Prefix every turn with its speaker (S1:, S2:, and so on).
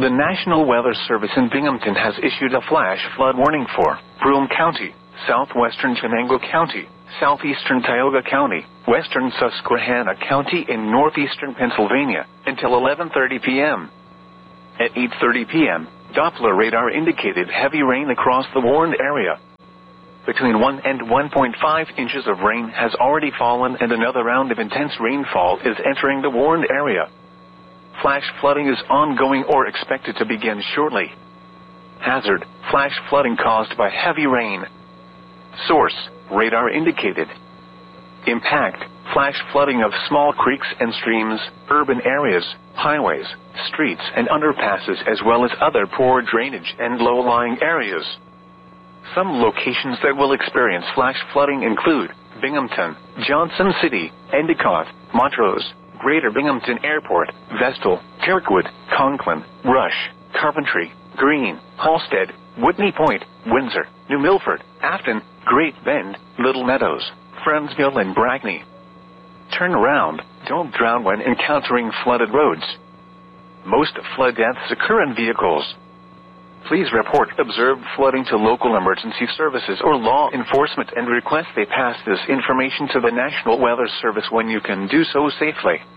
S1: The National Weather Service in Binghamton has issued a flash flood warning for Broome County, southwestern Chenango County, southeastern Tioga County, western Susquehanna County, and northeastern Pennsylvania until 11:30 p.m. At 8:30 p.m., Doppler radar indicated heavy rain across the warned area. Between 1 and 1.5 inches of rain has already fallen, and another round of intense rainfall is entering the warned area. Flash flooding is ongoing or expected to begin shortly. Hazard: flash flooding caused by heavy rain. Source: radar indicated. Impact: flash flooding of small creeks and streams, urban areas, highways, streets, and underpasses, as well as other poor drainage and low-lying areas. Some locations that will experience flash flooding include Binghamton, Johnson City, Endicott, Montrose, Greater Binghamton Airport, Vestal, Kirkwood, Conklin, Rush, Carpentry, Greene, Halstead, Whitney Point, Windsor, New Milford, Afton, Great Bend, Little Meadows, Friendsville, and Brackney. Turn around. Don't drown when encountering flooded roads. Most flood deaths occur in vehicles. Please report observed flooding to local emergency services or law enforcement and request they pass this information to the National Weather Service when you can do so safely.